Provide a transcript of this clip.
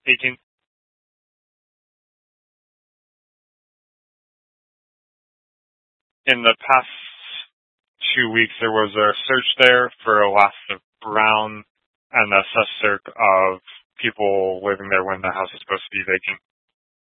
18. In the past 2 weeks, there was a search there for a loss of Brown and a suspect of people living there when the house is supposed to be vacant.